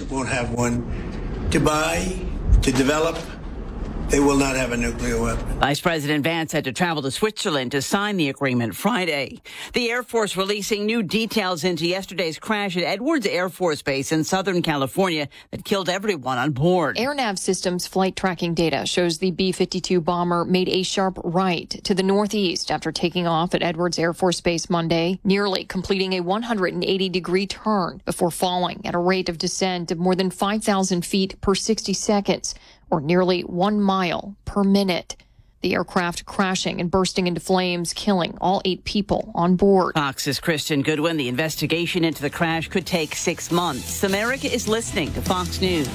that won't have one to buy, to develop. They will not have a nuclear weapon. Vice President Vance had to travel to Switzerland to sign the agreement Friday. The Air Force releasing new details into yesterday's crash at Edwards Air Force Base in Southern California that killed everyone on board. AirNav Systems flight tracking data shows the B-52 bomber made a sharp right to the northeast after taking off at Edwards Air Force Base Monday, nearly completing a 180-degree turn before falling at a rate of descent of more than 5,000 feet per 60 seconds. Or nearly 1 mile per minute. The aircraft crashing and bursting into flames, killing all 8 people on board. Fox's Kristen Goodwin. The investigation into the crash could take 6 months. America is listening to Fox News.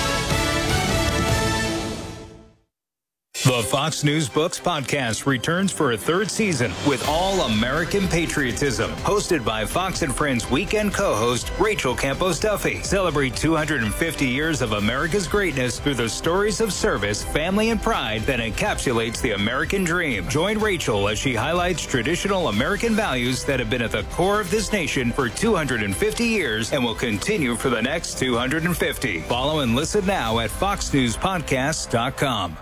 The Fox News Books podcast returns for a 3rd season with all American patriotism. Hosted by Fox and Friends weekend co-host Rachel Campos Duffy. Celebrate 250 years of America's greatness through the stories of service, family, and pride that encapsulates the American dream. Join Rachel as she highlights traditional American values that have been at the core of this nation for 250 years and will continue for the next 250. Follow and listen now at foxnewspodcasts.com.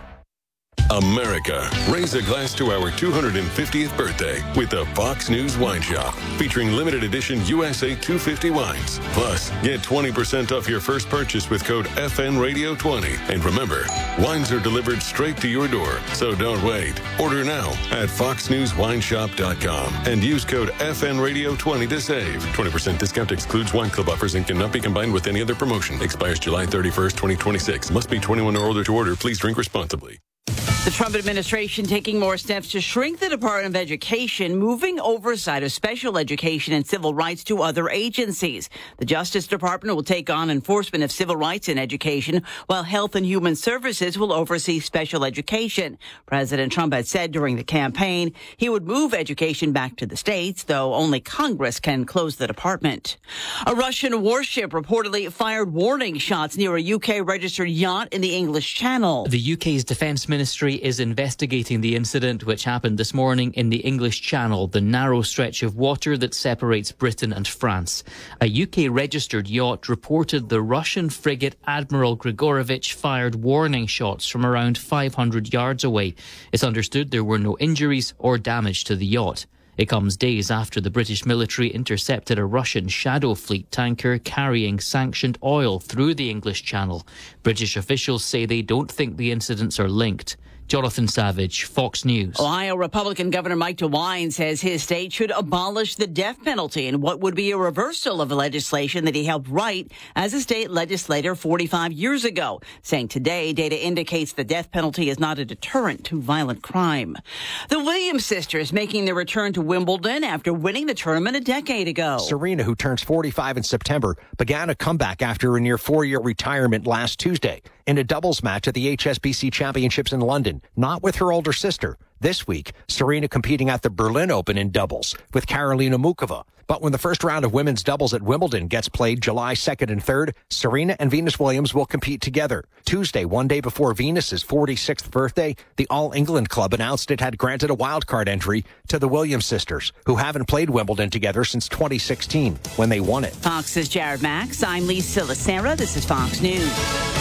America, raise a glass to our 250th birthday with the Fox News Wine Shop, featuring limited edition USA 250 wines. Plus, get 20% off your first purchase with code FNRadio20. And remember, wines are delivered straight to your door, so don't wait. Order now at foxnewswineshop.com and use code FNRadio20 to save. 20% discount excludes wine club offers and cannot be combined with any other promotion. Expires July 31st, 2026. Must be 21 or older to order. Please drink responsibly. The Trump administration taking more steps to shrink the Department of Education, moving oversight of special education and civil rights to other agencies. The Justice Department will take on enforcement of civil rights in education, while Health and Human Services will oversee special education. President Trump had said during the campaign he would move education back to the states, though only Congress can close the department. A Russian warship reportedly fired warning shots near a UK-registered yacht in the English Channel. The UK's Defence Ministry is investigating the incident, which happened this morning in the English Channel, the narrow stretch of water that separates Britain and France. A UK-registered yacht reported the Russian frigate Admiral Grigorovich fired warning shots from around 500 yards away. It's understood there were no injuries or damage to the yacht. It comes days after the British military intercepted a Russian Shadow Fleet tanker carrying sanctioned oil through the English Channel. British officials say they don't think the incidents are linked. Jonathan Savage, Fox News. Ohio Republican Governor Mike DeWine says his state should abolish the death penalty in what would be a reversal of legislation that he helped write as a state legislator 45 years ago, saying today data indicates the death penalty is not a deterrent to violent crime. The Williams sisters making their return to Wimbledon after winning the tournament a decade ago. Serena, who turns 45 in September, began a comeback after a near 4-year retirement last Tuesday in a doubles match at the HSBC Championships in London, not with her older sister. This week, Serena competing at the Berlin Open in doubles with Karolina Muchova. But when the first round of women's doubles at Wimbledon gets played July 2nd and 3rd, Serena and Venus Williams will compete together. Tuesday, one day before Venus's 46th birthday, the All England Club announced it had granted a wildcard entry to the Williams sisters, who haven't played Wimbledon together since 2016, when they won it. Fox's Jared Max. I'm Lisa Lacera. This is Fox News.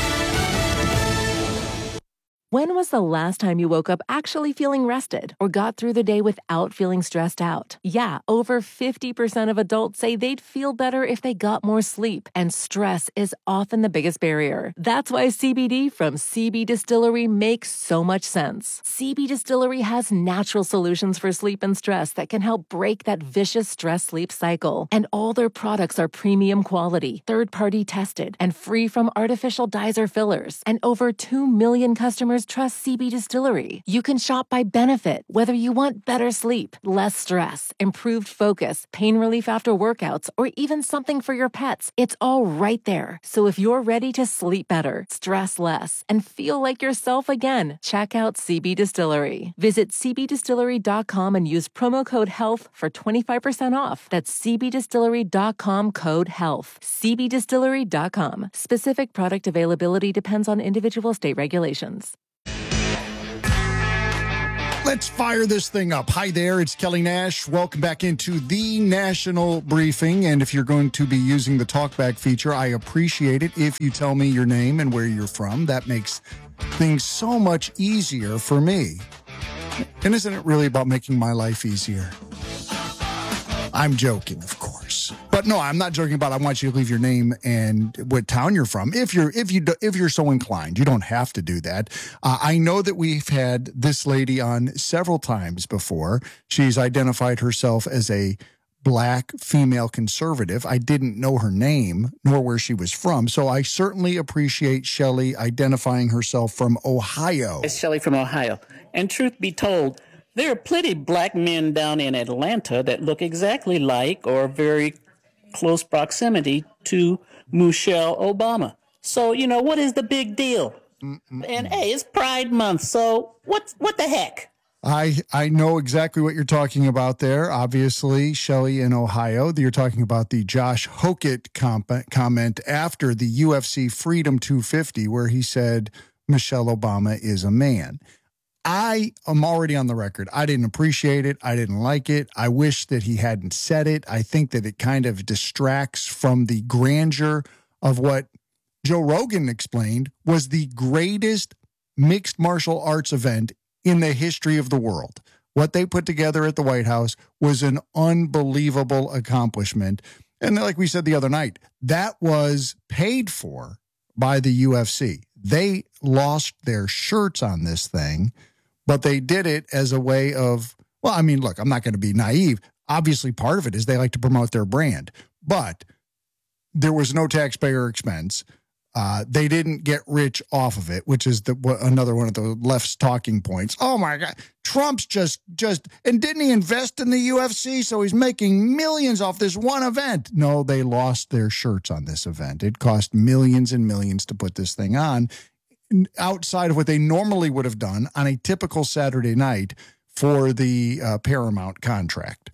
When was the last time you woke up actually feeling rested or got through the day without feeling stressed out? Yeah, over 50% of adults say they'd feel better if they got more sleep, and stress is often the biggest barrier. That's why CBD from CB Distillery makes so much sense. CB Distillery has natural solutions for sleep and stress that can help break that vicious stress-sleep cycle. And all their products are premium quality, third-party tested, and free from artificial dyes or fillers. And over 2 million customers trust CB Distillery. You can shop by benefit, whether you want better sleep, less stress, improved focus, pain relief after workouts, or even something for your pets. It's all right there. So if you're ready to sleep better, stress less, and feel like yourself again, check out CB Distillery. Visit cbdistillery.com and use promo code HEALTH for 25% off. That's cbdistillery.com code HEALTH. cbdistillery.com. Specific product availability depends on individual state regulations. Let's fire this thing up. Hi there, it's Kelly Nash. Welcome back into the National Briefing. And if you're going to be using the talkback feature, I appreciate it if you tell me your name and where you're from. That makes things so much easier for me. And isn't it really about making my life easier? I'm joking, of course. But no, I'm not joking about I want you to leave your name and what town you're from. If you're so inclined, you don't have to do that. I know that we've had this lady on several times before. She's identified herself as a black female conservative. I didn't know her name nor where she was from. So I certainly appreciate Shelley identifying herself from Ohio. It's Shelley from Ohio. And truth be told, there are plenty black men down in Atlanta that look exactly like or very close proximity to Michelle Obama. So, what is the big deal? And hey, it's Pride Month, so what the heck? I know exactly what you're talking about there. Obviously, Shelley in Ohio, you're talking about the Josh Hokit comment after the UFC Freedom 250 where he said Michelle Obama is a man. I am already on the record. I didn't appreciate it. I didn't like it. I wish that he hadn't said it. I think that it kind of distracts from the grandeur of what Joe Rogan explained was the greatest mixed martial arts event in the history of the world. What they put together at the White House was an unbelievable accomplishment. And like we said the other night, that was paid for by the UFC. They lost their shirts on this thing, but they did it as a way of, well, I mean, look, I'm not going to be naive. Obviously, part of it is they like to promote their brand, but there was no taxpayer expense. They didn't get rich off of it, which is another one of the left's talking points. Oh my God, Trump's just, and didn't he invest in the UFC? So he's making millions off this one event. No, they lost their shirts on this event. It cost millions and millions to put this thing on outside of what they normally would have done on a typical Saturday night for the Paramount contract.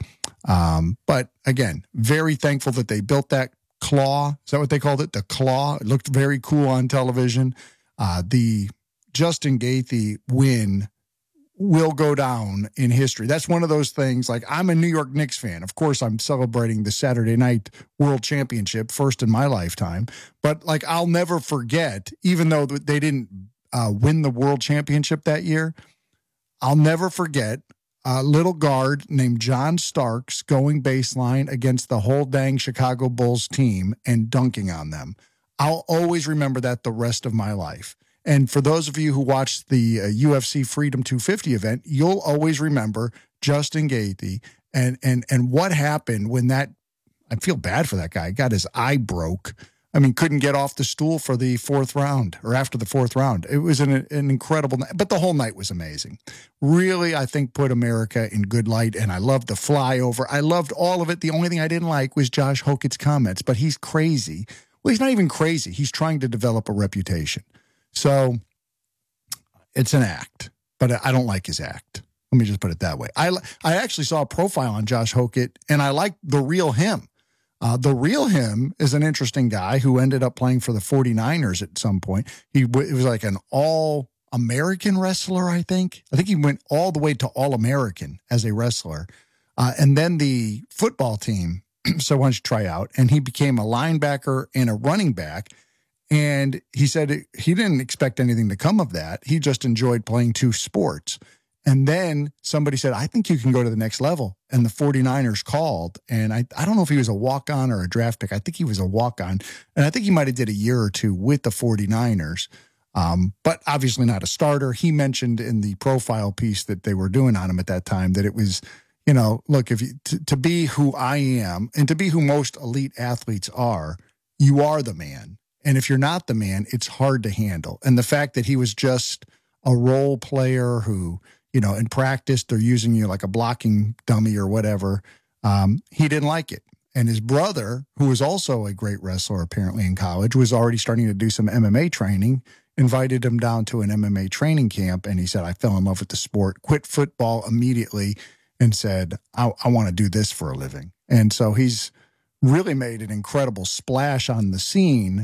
But again, very thankful that they built that claw. Is that what they called it? The claw. It looked very cool on television. The Justin Gaethje win will go down in history. That's one of those things, like I'm a New York Knicks fan. Of course, I'm celebrating the Saturday night World Championship, first in my lifetime. But like, I'll never forget, even though they didn't win the World Championship that year, I'll never forget a little guard named John Starks going baseline against the whole dang Chicago Bulls team and dunking on them. I'll always remember that the rest of my life. And for those of you who watched the UFC Freedom 250 event, you'll always remember Justin Gaethje and what happened when that, I feel bad for that guy, got his eye broke. I mean, couldn't get off the stool for the fourth round or after the fourth round. It was an incredible night, but the whole night was amazing. Really, I think put America in good light, and I loved the flyover. I loved all of it. The only thing I didn't like was Josh Hokit's comments, but he's crazy. Well, he's not even crazy. He's trying to develop a reputation. So it's an act, but I don't like his act. Let me just put it that way. I actually saw a profile on Josh Hokit, and I like the real him. The real him is an interesting guy who ended up playing for the 49ers at some point. It was like an all-American wrestler, I think. I think he went all the way to All-American as a wrestler. And then the football team, so why don't you try out? And he became a linebacker and a running back. And he said he didn't expect anything to come of that. He just enjoyed playing two sports. And then somebody said, I think you can go to the next level. And the 49ers called. And I don't know if he was a walk-on or a draft pick. I think he was a walk-on. And I think he might have did a year or two with the 49ers, but obviously not a starter. He mentioned in the profile piece that they were doing on him at that time that it was, look, if you, to be who I am and to be who most elite athletes are, you are the man. And if you're not the man, it's hard to handle. And the fact that he was just a role player who, in practice, they're using you like a blocking dummy or whatever. He didn't like it. And his brother, who was also a great wrestler apparently in college, was already starting to do some MMA training, invited him down to an MMA training camp. And he said, I fell in love with the sport, quit football immediately, and said, I want to do this for a living. And so he's really made an incredible splash on the scene.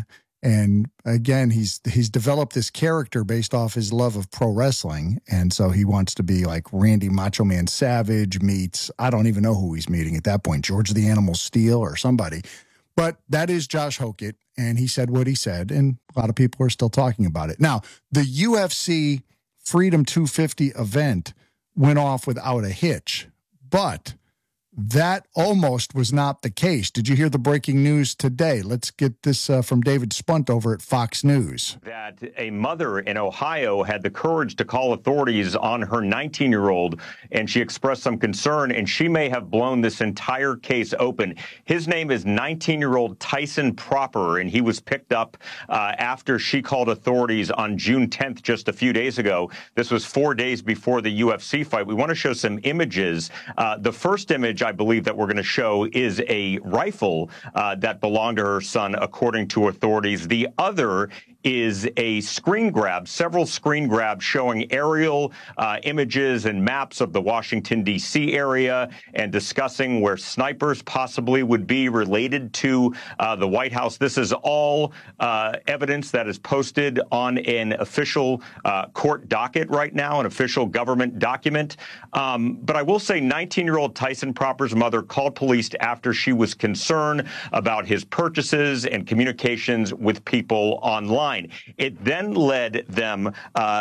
And again, he's developed this character based off his love of pro wrestling. And so he wants to be like Randy Macho Man Savage meets, I don't even know who he's meeting at that point, George the Animal Steel or somebody. But that is Josh Hokett, and he said what he said, and a lot of people are still talking about it. Now, the UFC Freedom 250 event went off without a hitch, but that almost was not the case. Did you hear the breaking news today? Let's get this from David Spunt over at Fox News. That a mother in Ohio had the courage to call authorities on her 19-year-old, and she expressed some concern, and she may have blown this entire case open. His name is 19-year-old Tyson Proper, and he was picked up after she called authorities on June 10th, just a few days ago. This was 4 days before the UFC fight. We want to show some images. The first image I believe that we're going to show is a rifle that belonged to her son, according to authorities. The other is a screen grab, several screen grabs showing aerial images and maps of the Washington, D.C. area and discussing where snipers possibly would be related to the White House. This is all evidence that is posted on an official court docket right now, an official government document. But I will say 19-year-old Tyson Proper's mother called police after she was concerned about his purchases and communications with people online. It then led them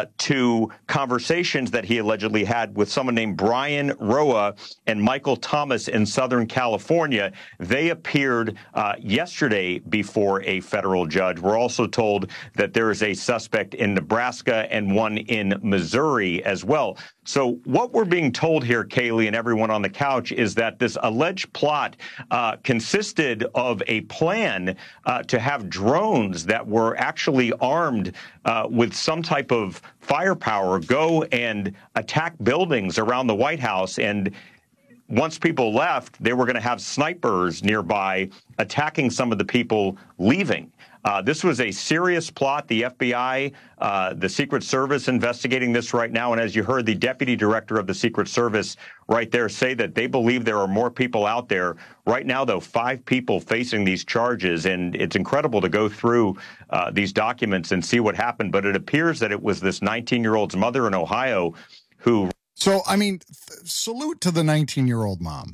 to conversations that he allegedly had with someone named Brian Roa and Michael Thomas in Southern California. They appeared yesterday before a federal judge. We're also told that there is a suspect in Nebraska and one in Missouri as well. So what we're being told here, Kaylee and everyone on the couch, is that this alleged plot consisted of a plan to have drones that were actually armed with some type of firepower go and attack buildings around the White House. And once people left, they were going to have snipers nearby attacking some of the people leaving. This was a serious plot. The FBI, the Secret Service investigating this right now. And as you heard, the deputy director of the Secret Service right there say that they believe there are more people out there. Right now, though, 5 people facing these charges. And it's incredible to go through these documents and see what happened. But it appears that it was this 19-year-old's mother in Ohio who. So, I mean, salute to the 19-year-old mom.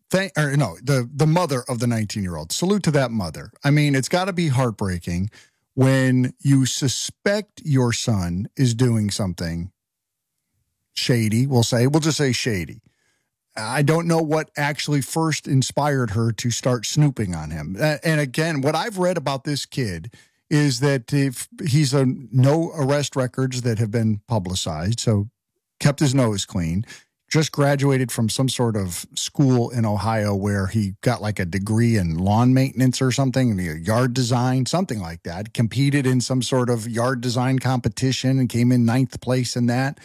The mother of the 19-year-old. Salute to that mother. I mean, it's got to be heartbreaking when you suspect your son is doing something shady. We'll just say shady. I don't know what actually first inspired her to start snooping on him. And again, what I've read about this kid is that if he's no arrest records that have been publicized, so kept his nose clean. Just graduated from some sort of school in Ohio where he got like a degree in lawn maintenance or something, yard design, something like that. Competed in some sort of yard design competition and came in 9th place in that.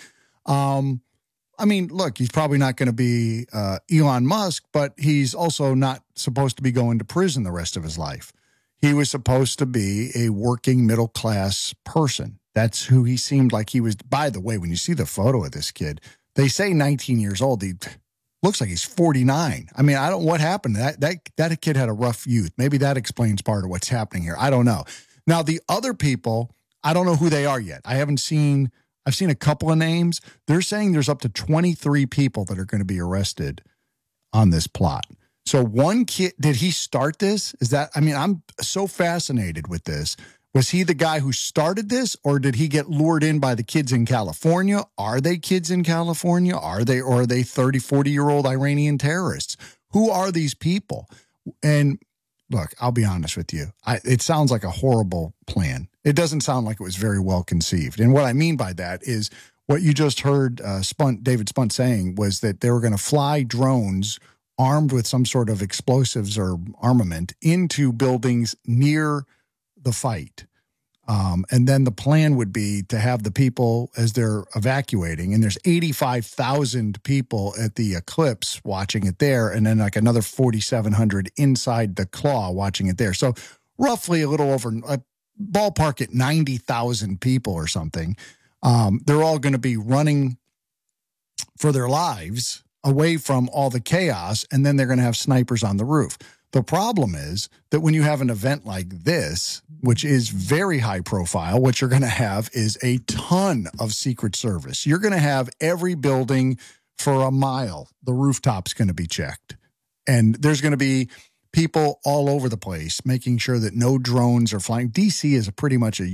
I mean, look, he's probably not going to be Elon Musk, but he's also not supposed to be going to prison the rest of his life. He was supposed to be a working middle class person. That's who he seemed like he was. By the way, when you see the photo of this kid, they say 19 years old. He looks like he's 49. I mean, what happened? That kid had a rough youth. Maybe that explains part of what's happening here. I don't know. Now, the other people, I don't know who they are yet. I've seen a couple of names. They're saying there's up to 23 people that are going to be arrested on this plot. So one kid, did he start this? I'm so fascinated with this. Was he the guy who started this, or did he get lured in by the kids in California? Are they kids in California? Are they 30, 40-year-old Iranian terrorists? Who are these people? And look, I'll be honest with you. It sounds like a horrible plan. It doesn't sound like it was very well conceived. And what I mean by that is what you just heard David Spunt saying was that they were going to fly drones armed with some sort of explosives or armament into buildings near the fight. And then the plan would be to have the people as they're evacuating, and there's 85,000 people at the Eclipse watching it there, and then like another 4,700 inside the Claw watching it there. So roughly a little over a ballpark at 90,000 people or something. They're all going to be running for their lives away from all the chaos, and then they're going to have snipers on the roof. The problem is that when you have an event like this, which is very high profile, what you're going to have is a ton of Secret Service. You're going to have every building for a mile. The rooftop's going to be checked. And there's going to be people all over the place making sure that no drones are flying. D.C. is pretty much a